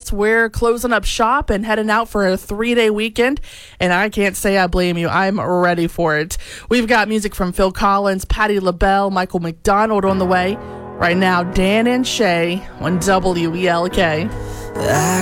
Sports. We're closing up shop and heading out for a 3-day weekend, and I can't say I blame you. I'm ready for it. We've got music from Phil Collins, Patti LaBelle, Michael McDonald on the way. Right now, Dan and Shay on WELK.